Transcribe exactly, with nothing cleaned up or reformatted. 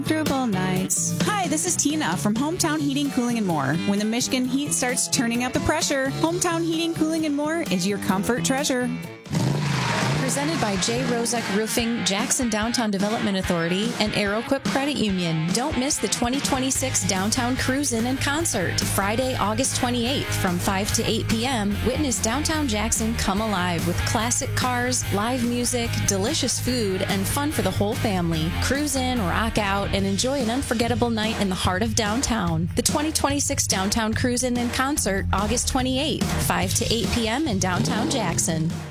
Comfortable nights. Hi, this is Tina from Hometown Heating, Cooling, and More. When the Michigan heat starts turning up the pressure, Hometown Heating, Cooling, and More is your comfort treasure. Presented by J. Rozek Roofing, Jackson Downtown Development Authority, and AeroQuip Credit Union. Don't miss the twenty twenty-six Downtown Cruise-In and Concert. Friday, August twenty-eighth from five to eight p.m. Witness Downtown Jackson come alive with classic cars, live music, delicious food, and fun for the whole family. Cruise in, rock out, and enjoy an unforgettable night in the heart of downtown. The twenty twenty-six Downtown Cruise-In and Concert, August twenty-eighth, five to eight p.m. in downtown Jackson.